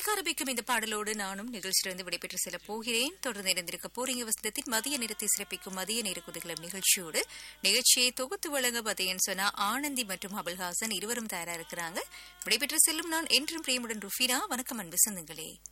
ஒலிகாரபிக்கும் இந்த பாடலோடு நானும் நிகழ்ச்சியிலிருந்து விடைபெற்று செல்ல போகிறேன். தொடர்ந்து இணைந்திருக்க போறீங்க வசந்தத்தின் மதிய நேரத்தை சிறப்பிக்கும் மதிய நேர குதிகளும் நிகழ்ச்சியோடு. நிகழ்ச்சியை தொகுத்து வழங்க பார்த்தீங்கன்னு சொன்னா ஆனந்தி மற்றும் அபுல்ஹாசன் இருவரும் தயாரா இருக்கிறாங்க. விடைபெற்று செல்லும் நான் என்றும் பிரேமுடன் ருஃபீனா. வணக்கம் அன்பு சொந்தங்களே.